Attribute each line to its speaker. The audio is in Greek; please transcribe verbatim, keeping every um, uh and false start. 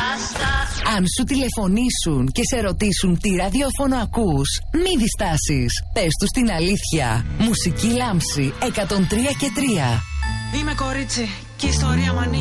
Speaker 1: Αν σου τηλεφωνήσουν και σε ρωτήσουν τι ραδιόφωνο ακούς, μη διστάσεις. Πες τους την αλήθεια. Μουσική Λάμψη εκατόν τρία και τρία.
Speaker 2: Είμαι κορίτσι και η ιστορία μου ανοίγει.